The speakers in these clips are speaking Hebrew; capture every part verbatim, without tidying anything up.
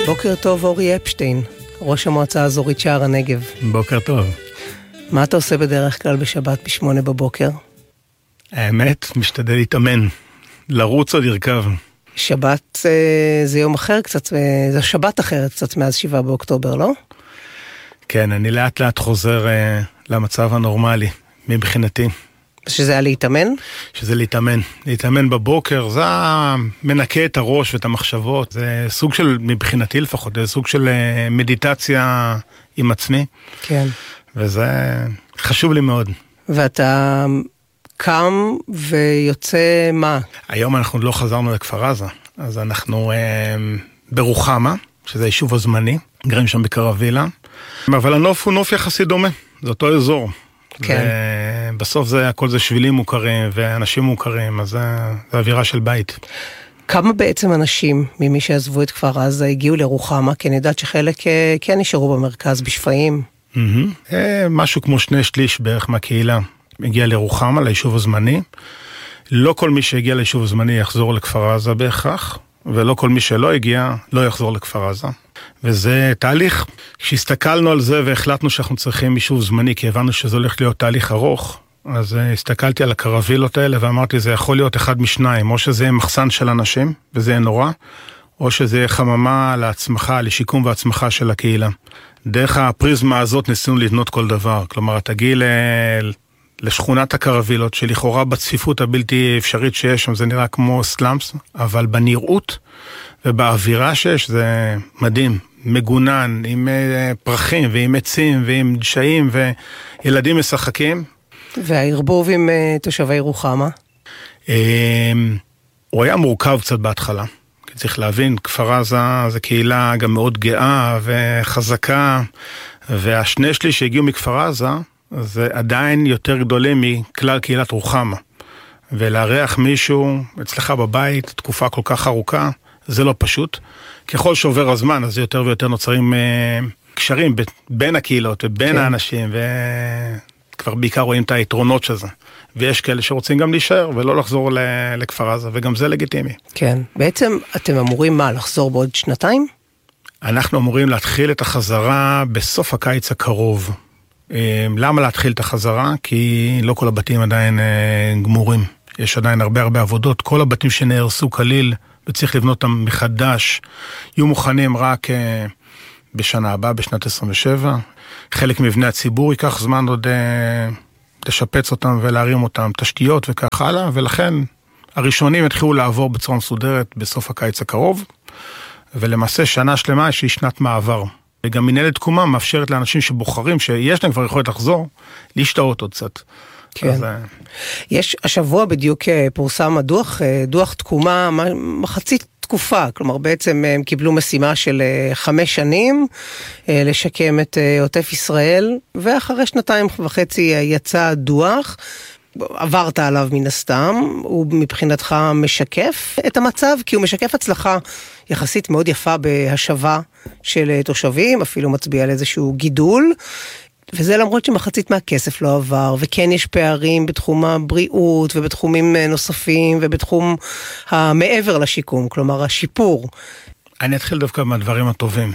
בוקר טוב, אורי אפשטיין, ראש המועצה האזורית שער הנגב. בוקר טוב. מה אתה עושה בדרך כלל בשבת בשמונה בבוקר? האמת, משתדל להתאמן, לרוץ או לרכב. שבת זה יום אחר קצת, זה שבת אחרת קצת מאז שבעה באוקטובר, לא? כן, אני לאט לאט חוזר למצב הנורמלי, מבחינתי. שזה היה להתאמן? שזה להתאמן. להתאמן בבוקר, זה מנקה את הראש ואת המחשבות. זה סוג של, מבחינתי לפחות, זה סוג של מדיטציה עם עצמי. כן. וזה חשוב לי מאוד. ואתה קם ויוצא מה? היום אנחנו לא חזרנו לכפר עזה, אז אנחנו אה, ברוחמה, שזה היישוב הזמני, גרים שם בקרווילה, אבל הנוף הוא נוף יחסי דומה, זה אותו אזור. כן. ובסוף זה, הכל זה שבילים מוכרים ואנשים מוכרים, אז זה, זה אווירה של בית. כמה בעצם אנשים ממי שעזבו את כפר עזה הגיעו לרוחמה? כי אני יודעת שחלק כן נשארו במרכז בשפיים. Mm-hmm. משהו כמו שני שליש בערך מהקהילה הגיע לרוחמה, ליישוב הזמני. לא כל מי שהגיע ליישוב הזמני יחזור לכפר עזה בהכרח, ולא כל מי שלא הגיע לא יחזור לכפר עזה. וזה תהליך, כשהסתכלנו על זה והחלטנו שאנחנו צריכים יישוב זמני, כי הבנו שזה הולך להיות תהליך ארוך, אז הסתכלתי על הקרווילות האלה ואמרתי, זה יכול להיות אחד משניים, או שזה יהיה מחסן של אנשים, וזה יהיה נורא, או שזה יהיה חממה להצמחה, לשיקום והצמחה של הקהילה. דרך הפריזמה הזאת ניסינו לבנות כל דבר, כלומר, תגיעי לשכונת הקרווילות, שלכאורה בצפיפות הבלתי אפשרית שיש שם, זה נראה כמו סלאמס, אבל בנראות ובאווירה שיש, זה מדהים, מגונן, עם פרחים ועם עצים ועם דשאים וילדים משחקים. והערבוב עם תושבי רוחמה? הוא היה מורכב קצת בהתחלה. צריך להבין, כפר עזה זה קהילה גם מאוד גאה וחזקה, והשני שליש שהגיעו מכפר עזה, זה עדיין יותר גדולים מכלל קהילת רוחמה. ולארח מישהו אצלך בבית, תקופה כל כך ארוכה, זה לא פשוט. ככל שעובר הזמן, אז יותר ויותר נוצרים אה, קשרים בין הקהילות ובין כן. האנשים, וכבר בעיקר רואים את היתרונות של זה. ויש כאלה שרוצים גם להישאר ולא לחזור לכפר עזה, וגם זה לגיטימי. כן, בעצם אתם אמורים מה, לחזור בעוד שנתיים? אנחנו אמורים להתחיל את החזרה בסוף הקיץ הקרוב. למה להתחיל את החזרה? כי לא כל הבתים עדיין גמורים. יש עדיין הרבה הרבה עבודות. כל הבתים שנהרסו כליל וצריך לבנות אותם מחדש, יהיו מוכנים רק בשנה הבאה, בשנת עשרים ושבע. חלק מבני הציבור ייקח זמן עוד לשפץ אותם ולהרים אותם, תשתיות וכך הלאה, ולכן הראשונים התחילו לעבור בצורה מסודרת בסוף הקיץ הקרוב, ולמעשה שנה שלמה שהיא שנת מעבר. וגם מנהלת תקומה מאפשרת לאנשים שבוחרים, שיש להם כבר יכולת לחזור, להשתאות עוד קצת. כן. אז, יש, השבוע בדיוק פורסם הדוח, דוח תקומה, מחצית תקופה, כלומר בעצם הם קיבלו משימה של חמש שנים, לשקם את עוטף ישראל, ואחרי שנתיים וחצי יצא דוח, עברת עליו מן הסתם, הוא מבחינתך משקף את המצב, כי הוא משקף הצלחה יחסית מאוד יפה בהשבה של תושבים, אפילו מצביע על איזשהו גידול, וזה למרות שמחצית מהכסף לא עבר, וכן יש פערים בתחום הבריאות, ובתחומים נוספים, ובתחום המעבר לשיקום, כלומר השיפור. אני אתחיל דווקא מהדברים הטובים.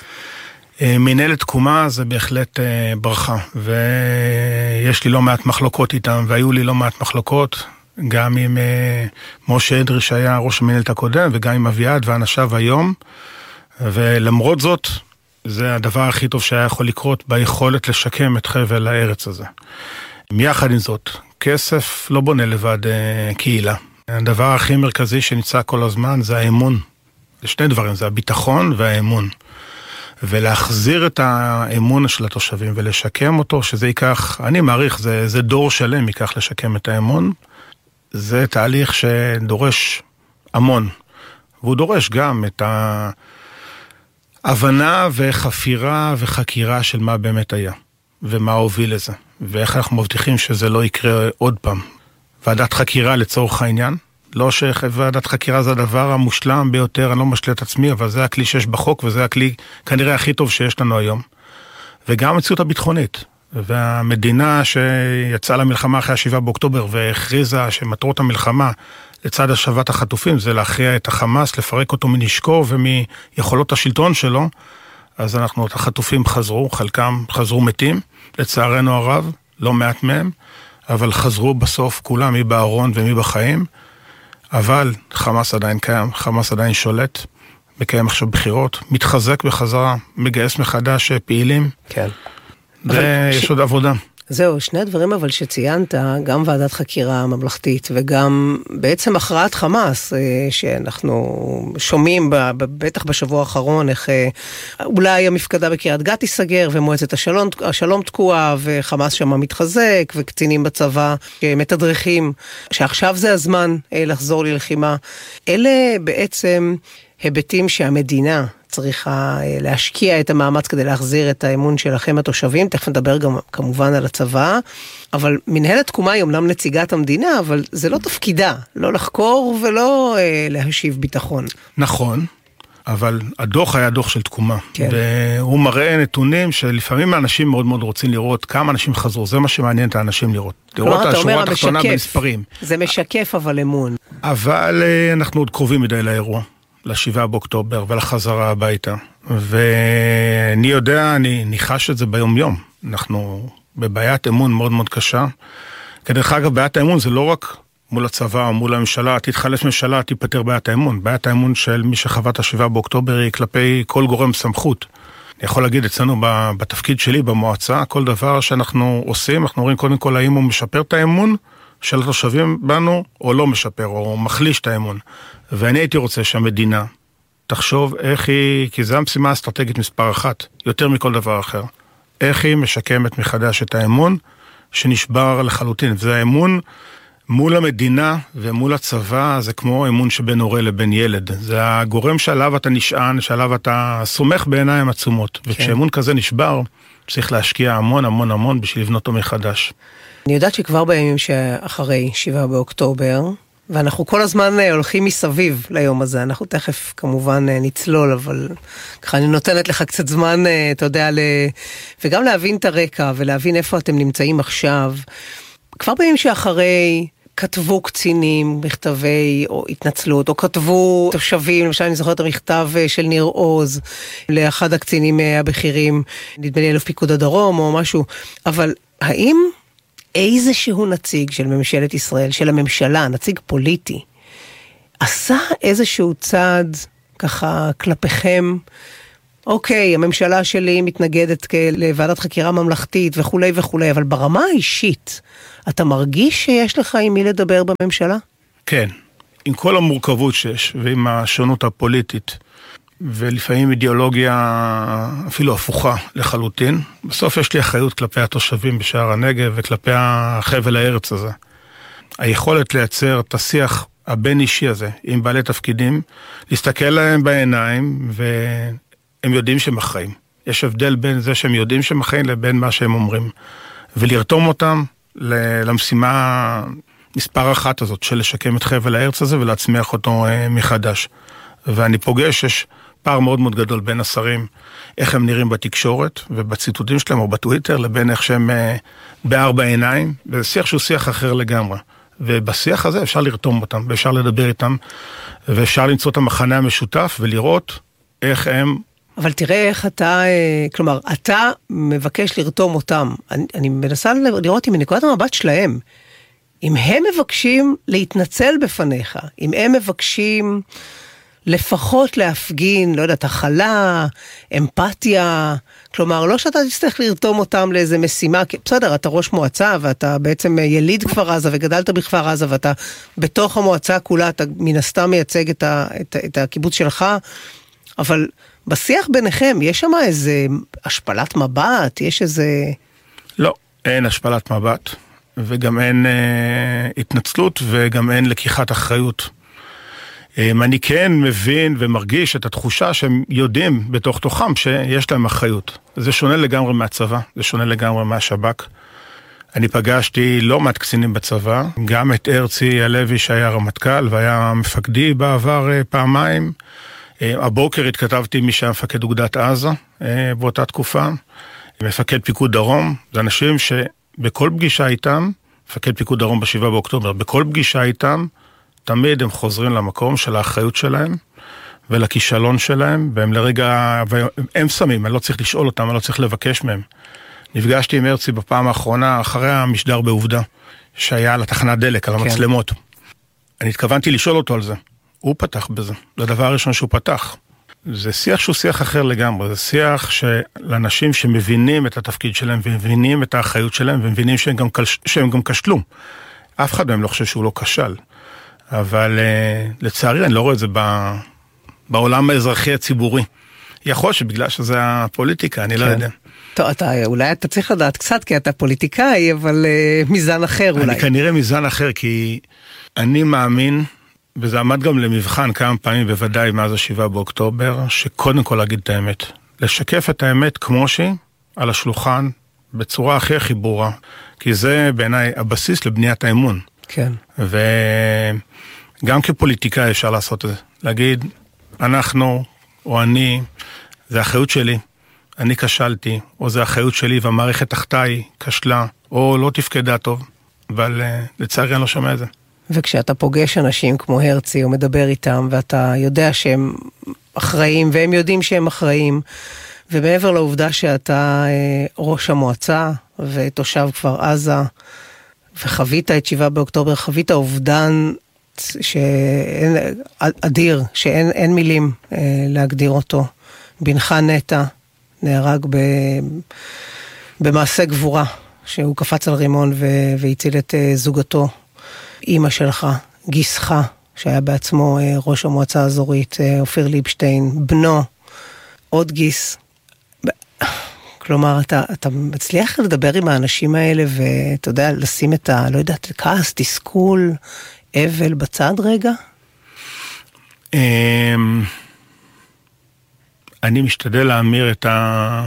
מנהלת תקומה זה בהחלט ברכה, ויש לי לא מעט מחלוקות איתם, והיו לי לא מעט מחלוקות, גם עם משה אדרי שהיה ראש המנהלת הקודם, וגם עם אביעד ואנשיו היום, ולמרות זאת, זה הדבר הכי טוב שהיה יכול לקרות ביכולת לשקם את חבל הארץ הזה. יחד עם זאת, כסף לא בונה לבד קהילה. הדבר הכי מרכזי שנמצא כל הזמן זה האמון. זה שני דברים, זה הביטחון והאמון. ולהחזיר את האמון של התושבים ולשקם אותו, שזה ייקח, אני מעריך, זה, זה דור שלם ייקח לשקם את האמון. זה תהליך שדורש המון. והוא דורש גם את ה... הבנה וחפירה וחקירה של מה באמת היה, ומה הוביל לזה, ואיך אנחנו מבטיחים שזה לא יקרה עוד פעם. ועדת חקירה לצורך העניין, לא שוועדת חקירה זה הדבר המושלם ביותר, אני לא משלה את עצמי, אבל זה הכלי שיש בחוק, וזה הכלי כנראה הכי טוב שיש לנו היום. וגם המציאות הביטחונית, והמדינה שיצאה למלחמה אחרי השבעה באוקטובר, והכריזה שמטרות המלחמה לצד השבת החטופים, זה להכריע את החמאס, לפרק אותו מנשקו ומיכולות השלטון שלו, אז אנחנו, את החטופים חזרו, חלקם חזרו מתים, לצערנו הרב, לא מעט מהם, אבל חזרו בסוף כולם, מי בארון ומי בחיים, אבל חמאס עדיין קיים, חמאס עדיין שולט, מקיים עכשיו בחירות, מתחזק בחזרה, מגייס מחדש פעילים. כן. ויש ש... עוד עבודה. זהו, שני הדברים אבל שציינת, גם ועדת חקירה ממלכתית וגם בעצם הכרעת חמאס, שאנחנו שומעים בטח בשבוע האחרון, איך אולי המפקדה בקריית גת תיסגר ומועצת השלום, השלום תקועה וחמאס שם מתחזק וקצינים בצבא מתדרכים, שעכשיו זה הזמן לחזור ללחימה. אלה בעצם היבטים שהמדינה צריכה להשקיע את המאמץ כדי להחזיר את האמון שלכם התושבים, תכף נדבר גם כמובן על הצבא, אבל מנהלת תקומה היא אומנם נציגת המדינה, אבל זה לא תפקידה, לא לחקור ולא אה, להשיב ביטחון. נכון, אבל הדוח היה דוח של תקומה, כן. והוא מראה נתונים שלפעמים האנשים מאוד מאוד רוצים לראות כמה אנשים חזרו, זה מה שמעניין את האנשים לראות. לראות את השורה התחתונה במספרים. זה משקף אבל אמון. אבל אה, אנחנו עוד קרובים מדי לאירוע. לשבעה באוקטובר ולחזרה הביתה. ואני יודע, אני ניחש את זה ביום יום. אנחנו בבעיית אמון מאוד מאוד קשה. כדרך אגב, בעיית האמון זה לא רק מול הצבא או מול הממשלה, תתחלף ממשלה, תיפטר בעיית האמון. בעיית האמון של מי שחווה את השבעה באוקטובר היא כלפי כל גורם סמכות. אני יכול להגיד אצלנו בתפקיד שלי, במועצה, כל דבר שאנחנו עושים, אנחנו רואים קודם כל האם הוא משפר את האמון, של התושבים בנו, או לא משפר, או מחליש את האמון. ואני הייתי רוצה שהמדינה תחשוב איך היא, כי זו המשימה האסטרטגית מספר אחת, יותר מכל דבר אחר, איך היא משקמת מחדש את האמון שנשבר לחלוטין. וזה האמון מול המדינה ומול הצבא, זה כמו אמון שבין הורה לבין ילד. זה הגורם שעליו אתה נשען, שעליו אתה סומך בעיניים עצומות. כן. וכשאמון כזה נשבר, צריך להשקיע המון המון המון בשביל לבנות אותו מחדש. אני יודעת שכבר בימים שאחרי שבעה באוקטובר, ואנחנו כל הזמן הולכים מסביב ליום הזה, אנחנו תכף כמובן נצלול, אבל ככה אני נותנת לך קצת זמן, אתה יודע, וגם להבין את הרקע, ולהבין איפה אתם נמצאים עכשיו. כבר בימים שאחרי כתבו קצינים מכתבי או התנצלות, או כתבו תושבים, למשל אני זוכרת את המכתב של ניר עוז, לאחד הקצינים הבכירים, נדמה לי אלוף פיקוד הדרום או משהו, אבל האם איזשהו נציג של ממשלת ישראל, של הממשלה, נציג פוליטי, עשה איזשהו צעד ככה כלפיכם, אוקיי, הממשלה שלי מתנגדת לוועדת חקירה ממלכתית וכו' וכו', אבל ברמה האישית, אתה מרגיש שיש לך עם מי לדבר בממשלה? כן, עם כל המורכבות שיש, ועם השונות הפוליטית, ולפעמים אידיאולוגיה אפילו הפוכה לחלוטין. בסוף יש לי אחריות כלפי התושבים בשער הנגב וכלפי החבל הארץ הזה. היכולת לייצר את השיח הבין אישי הזה עם בעלי תפקידים, להסתכל להם בעיניים והם יודעים שהם אחראים. יש הבדל בין זה שהם יודעים שהם אחראים לבין מה שהם אומרים. ולרתום אותם למשימה מספר אחת הזאת של לשקם את חבל הארץ הזה ולהצמיח אותו מחדש. ואני פוגש, יש פער מאוד מאוד גדול בין השרים, איך הם נראים בתקשורת ובציטוטים שלהם או בטוויטר, לבין איך שהם בארבע עיניים, וזה שיח שהוא שיח אחר לגמרי. ובשיח הזה אפשר לרתום אותם, ואפשר לדבר איתם, ואפשר למצוא את המחנה המשותף ולראות איך הם... אבל תראה איך אתה, כלומר, אתה מבקש לרתום אותם. אני, אני מנסה לראות אם מנקודת המבט שלהם, אם הם מבקשים להתנצל בפניך, אם הם מבקשים לפחות להפגין, לא יודעת, הכלה, אמפתיה, כלומר, לא שאתה תצטרך לרתום אותם לאיזה משימה, כי בסדר, אתה ראש מועצה, ואתה בעצם יליד כפר עזה, וגדלת בכפר עזה, ואתה בתוך המועצה כולה, אתה מן הסתם מייצג את, ה, את, את הקיבוץ שלך, אבל בשיח ביניכם, יש שם איזה השפלת מבט, יש איזה... לא, אין השפלת מבט, וגם אין אה, התנצלות, וגם אין לקיחת אחריות. אני כן מבין ומרגיש את התחושה שהם יודעים בתוך תוכם שיש להם אחריות. זה שונה לגמרי מהצבא, זה שונה לגמרי מהשב"כ. אני פגשתי לא מעט קצינים בצבא, גם את הרצי הלוי שהיה רמטכ"ל והיה מפקדי בעבר פעמיים. הבוקר התכתבתי מי שהיה מפקד אוגדת עזה באותה תקופה, מפקד פיקוד דרום, זה אנשים שבכל פגישה איתם, מפקד פיקוד דרום בשבעה באוקטובר, בכל פגישה איתם, תמיד הם חוזרים למקום של האחריות שלהם, ולכישלון שלהם, והם לרגע, והם שמים, אני לא צריך לשאול אותם, אני לא צריך לבקש מהם. נפגשתי עם הרצי בפעם האחרונה, אחרי המשדר בעובדה, שהיה על התחנת דלק, על המצלמות. כן. אני התכוונתי לשאול אותו על זה. הוא פתח בזה. זה הדבר הראשון שהוא פתח. זה שיח שהוא שיח אחר לגמרי. זה שיח לאנשים שמבינים את התפקיד שלהם, ומבינים את האחריות שלהם, ומבינים שהם גם, שהם גם כשלו. אף אחד מהם לא חושב שהוא לא כשל. אבל לצערי, אני לא רואה את זה ב... בעולם האזרחי הציבורי. יכול שבגלל שזה הפוליטיקה, אני כן. לא יודע. טוב, אתה, אולי אתה צריך לדעת קצת, כי אתה פוליטיקאי, אבל uh, מזן אחר אולי. אני כנראה מזן אחר, כי אני מאמין, וזה עמד גם למבחן כמה פעמים, בוודאי מאז השבעה באוקטובר, שקודם כל להגיד את האמת. לשקף את האמת כמו שהיא, על השולחן, בצורה הכי הכי ברורה. כי זה בעיניי הבסיס לבניית האמון. כן. וגם כפוליטיקאי אפשר לעשות את זה. להגיד, אנחנו, או אני, זה האחריות שלי, אני כשלתי, או זה האחריות שלי, והמערכת תחתיי כשלה, או לא תפקדה טוב, אבל לצערי אני לא שומע את זה. וכשאתה פוגש אנשים כמו הרצי, או מדבר איתם, ואתה יודע שהם אחראים, והם יודעים שהם אחראים, ומעבר לעובדה שאתה ראש המועצה, ותושב כפר עזה, וחווית את שבעה באוקטובר, חווית אובדן שאין, אדיר, שאין אין מילים אה, להגדיר אותו. בנך נטע נהרג ב, במעשה גבורה, שהוא קפץ על רימון ו, והציל את אה, זוגתו. אמא שלך, גיסך, שהיה בעצמו אה, ראש המועצה האזורית, אה, אופיר ליבשטיין, בנו, עוד גיס. כלומר, אתה, אתה מצליח לדבר עם האנשים האלה, ואתה יודע, לשים את ה, לא יודעת, כעס, תסכול, אבל בצד רגע? אני משתדל להמיר את ה...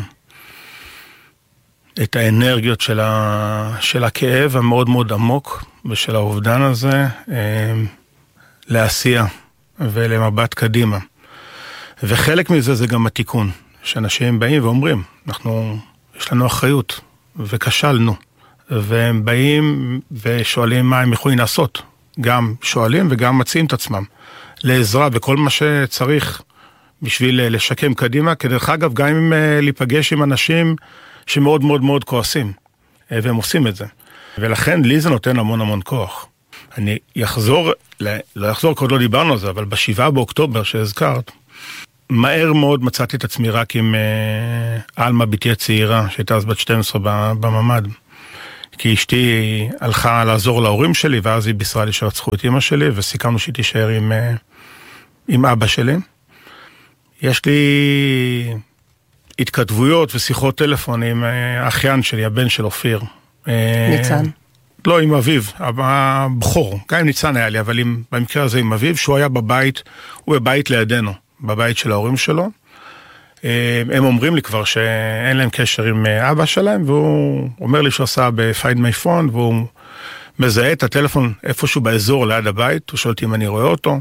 את האנרגיות של, ה... של הכאב המאוד מאוד עמוק, ושל האובדן הזה, לעשייה ולמבט קדימה. וחלק מזה זה גם התיקון, שאנשים באים ואומרים, אנחנו, יש לנו אחריות, וכשלנו, והם באים ושואלים מה הם יכולים לעשות. גם שואלים וגם מציעים את עצמם לעזרה בכל מה שצריך בשביל לשקם קדימה, כדרך אגב גם אם להיפגש עם אנשים שמאוד מאוד מאוד כועסים, והם עושים את זה. ולכן לי זה נותן המון המון כוח. אני יחזור, לא יחזור, עוד לא דיברנו על זה, אבל בשבעה באוקטובר שהזכרת, מהר מאוד מצאתי את עצמי רק עם אלמה ביתי הצעירה, שהייתה אז בת שתים עשרה בממד. כי אשתי הלכה לעזור להורים שלי, ואז היא בישרה לי שרצחו את אמא שלי, וסיכמנו שהיא תישאר עם, עם אבא שלי. יש לי התכתבויות ושיחות טלפון עם האחיין שלי, הבן של אופיר. ניצן. לא, עם אביו, הבחור. גם עם ניצן היה לי, אבל עם, במקרה הזה עם אביו, שהוא היה בבית, הוא בבית לידינו, בבית של ההורים שלו. הם אומרים לי כבר שאין להם קשר עם אבא שלהם, והוא אומר לי שהוא עשה ב-Find My Phone, והוא מזהה את הטלפון איפשהו באזור ליד הבית, הוא שואל אותי אם אני רואה אותו,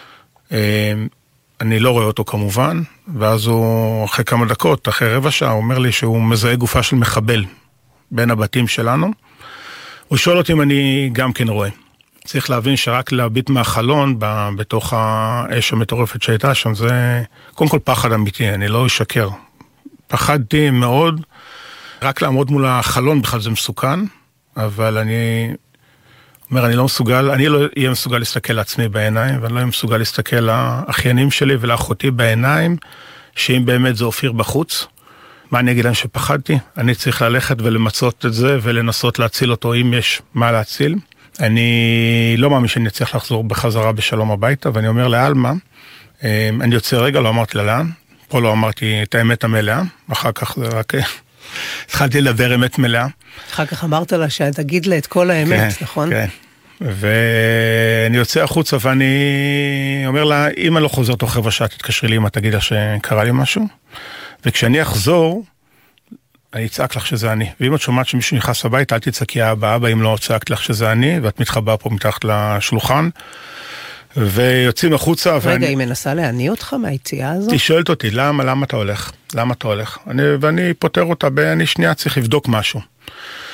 אני לא רואה אותו כמובן, ואז הוא אחרי כמה דקות, אחרי רבע שעה, הוא אומר לי שהוא מזהה גופה של מחבל בין הבתים שלנו, הוא שואל אותי אם אני גם כן רואה. צריך להבין שרק להביט מהחלון בתוך האש המטורפת שהייתה שם, זה קודם כל פחד אמיתי, אני לא אשקר. פחדתי מאוד, רק לעמוד מול החלון בכלל זה מסוכן, אבל אני אומר, אני לא מסוגל, אני לא אהיה מסוגל להסתכל לעצמי בעיניים, ואני לא אהיה מסוגל להסתכל לאחיינים שלי ולאחותי בעיניים, שאם באמת זה אופיר בחוץ, מה אני אגיד להם שפחדתי? אני צריך ללכת ולמצות את זה, ולנסות להציל אותו אם יש מה להציל. אני לא מאמין שאני צריך לחזור בחזרה בשלום הביתה, ואני אומר לאלמה, אני יוצא רגע, לא אמרתי לה לאן, פה לא אמרתי את האמת המלאה, אחר כך זה רק, התחלתי לדבר אמת מלאה. אחר כך אמרת לה שתגיד לה את כל האמת, כן, נכון? כן, ואני יוצא החוצה ואני אומר לה, אם אני לא חוזר תוך רבע שעה, תתקשרי לי אם את תגיד לה שקרה לי משהו, וכשאני אחזור, אני אצעק לך שזה אני. ואם את שומעת שמישהו נכנס לבית, אל תצעקי אבא, אבא, אם לא צעקת לך שזה אני, ואת מתחבאה פה מתחת לשולחן, ויוצאים החוצה. רגע, ואני... היא מנסה להניע אותך מהיציאה הזאת? היא שואלת אותי, למה, למה אתה הולך? למה אתה הולך? אני, ואני פותר אותה, אני שנייה צריך לבדוק משהו.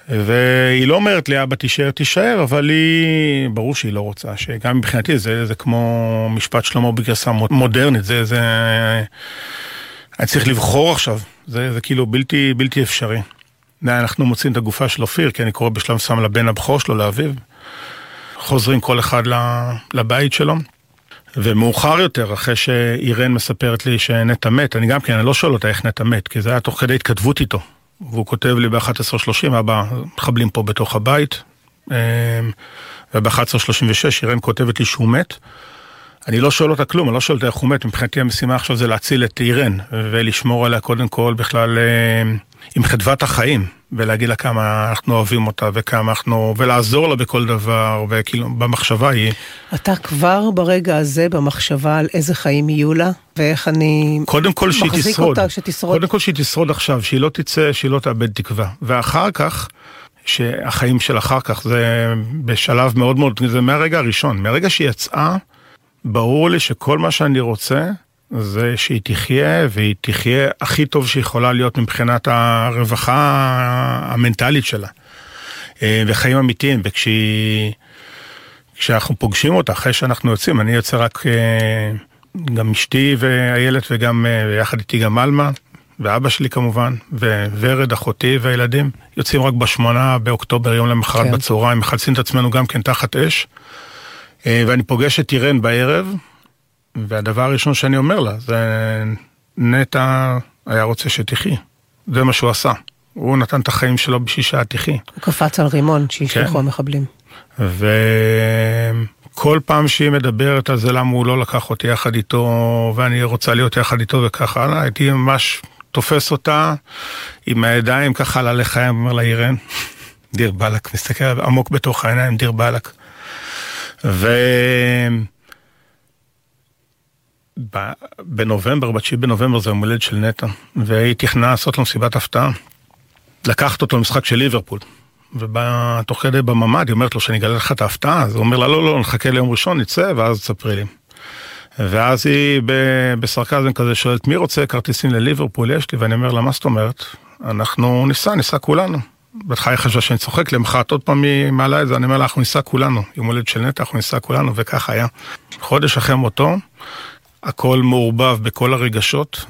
והיא לא אומרת לי, אבא תישאר, תישאר, אבל היא, ברור שהיא לא רוצה, שגם מבחינתי זה, זה כמו משפט שלמה בגרסה מודרנית, זה, זה, אני צריך לבחור עכשיו, זה, זה כאילו בלתי, בלתי אפשרי. אנחנו מוצאים את הגופה של אופיר, כי אני קורא בשלב שם לבן הבכור שלו, לאביו, חוזרים כל אחד לבית שלו, ומאוחר יותר, אחרי שאירן מספרת לי שנטע מת, אני גם כן, אני לא שואל אותה איך נטע מת, כי זה היה תוך כדי התכתבות איתו, והוא כותב לי ב-אחת עשרה שלושים, אבא, מחבלים פה בתוך הבית, וב-אחת עשרה שלושים ושש אירן כותבת לי שהוא מת, אני לא שואל אותה כלום, אני לא שואל אותה איך הוא מת, מבחינתי המשימה עכשיו זה להציל את אירן, ולשמור עליה קודם כל בכלל עם חדוות החיים, ולהגיד לה כמה אנחנו אוהבים אותה, וכמה אנחנו, ולעזור לה בכל דבר, וכאילו במחשבה היא... אתה כבר ברגע הזה במחשבה על איזה חיים יהיו לה, ואיך אני קודם כל שהיא מחזיק תשרוד. אותה, שתשרוד. קודם כל שהיא תשרוד עכשיו, שהיא לא תצא, שהיא לא תאבד תקווה. ואחר כך, שהחיים של אחר כך, זה בשלב מאוד מאוד, זה מהרגע הראשון, מהרגע שהיא יצאה, ברור לי שכל מה שאני רוצה, זה שהיא תחיה, והיא תחיה הכי טוב שיכולה להיות מבחינת הרווחה המנטלית שלה. וחיים אמיתיים, וכשהיא, כשאנחנו פוגשים אותה, אחרי שאנחנו יוצאים, אני יוצא רק, גם אשתי והילד, וגם יחד איתי גם אלמה, ואבא שלי כמובן, וורד, אחותי והילדים, יוצאים רק בשמונה באוקטובר, יום למחרת כן. בצהריים, מחלצים את עצמנו גם כן תחת אש, ואני פוגש את אירן בערב, והדבר הראשון שאני אומר לה, זה נטע היה רוצה שתחי. זה מה שהוא עשה. הוא נתן את החיים שלו בשביל שאת תחי. הוא קפץ על רימון שישלחו כן. המחבלים. וכל פעם שהיא מדברת על זה, למה הוא לא לקח אותי יחד איתו, ואני רוצה להיות יחד איתו וככה, הייתי ממש תופס אותה עם הידיים ככה על לחיים, אומר לה אירן, דיר בלק, מסתכל עמוק בתוך העיניים, דיר בלק. ו... בנובמבר, בתשיעי בנובמבר זה המולד של נטע, והיא תכננה לעשות לו מסיבת הפתעה, לקחת אותו למשחק של ליברפול, ובתוך כדי בממד היא אומרת לו שאני אגלה לך את ההפתעה, אז הוא אומר לה לא, לא, נחכה ליום ראשון, נצא, ואז תספרי לי. ואז היא בסרקזם כזה שואלת, מי רוצה כרטיסים לליברפול? יש לי, ואני אומר לה, מה זאת אומרת? אנחנו ניסע, ניסע כולנו. בתחיי חשבה שאני צוחק, למחרת עוד פעם היא מעלה את זה, אני אומר לה, אנחנו ניסע כולנו, יום הולד של נטע, אנחנו ניסע כולנו, וכך היה. חודש אחרי מותו, הכל מעורבב בכל הרגשות,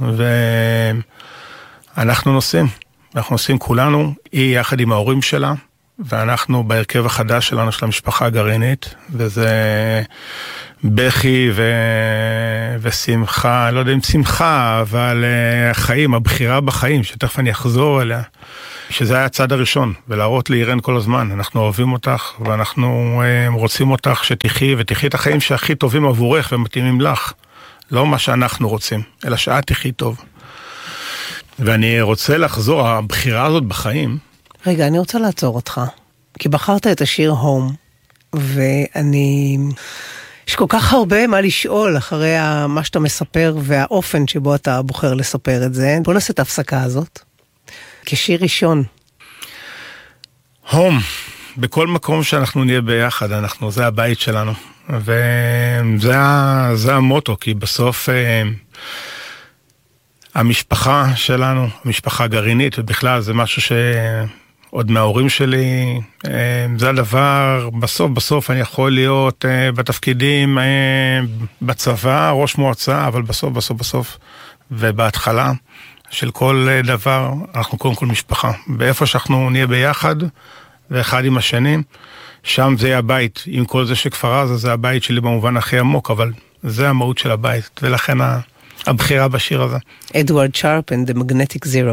ואנחנו נוסעים, אנחנו נוסעים כולנו, היא יחד עם ההורים שלה, ואנחנו בהרכב החדש שלנו, של המשפחה הגרעינית, וזה בכי ו... ושמחה, לא יודע אם שמחה, אבל החיים, הבחירה בחיים, שתכף אני אחזור אליה, שזה היה הצד הראשון, ולהראות לאירן כל הזמן, אנחנו אוהבים אותך, ואנחנו רוצים אותך שתחי, ותחי את החיים שהכי טובים עבורך ומתאימים לך. לא מה שאנחנו רוצים, אלא שאת תחי טוב. ואני רוצה לחזור, הבחירה הזאת בחיים. רגע, אני רוצה לעצור אותך, כי בחרת את השיר הום, ואני... יש כל כך הרבה מה לשאול אחרי מה שאתה מספר, והאופן שבו אתה בוחר לספר את זה. בוא נעשה את ההפסקה הזאת. כשיר ראשון. הום, בכל מקום שאנחנו נהיה ביחד, אנחנו, זה הבית שלנו. וזה זה המוטו, כי בסוף המשפחה שלנו, המשפחה הגרעינית, ובכלל זה משהו שעוד מההורים שלי, זה הדבר, בסוף בסוף אני יכול להיות בתפקידים בצבא, ראש מועצה, אבל בסוף בסוף בסוף, ובהתחלה של כל דבר, אנחנו קודם כל משפחה. ואיפה שאנחנו נהיה ביחד, ואחד עם השנים, שם זה הבית, עם כל זה שכפר עזה, זה הבית שלי במובן הכי עמוק, אבל זה המהות של הבית, ולכן הבחירה בשיר הזה. אדוארד שרפ and the Magnetic Zero.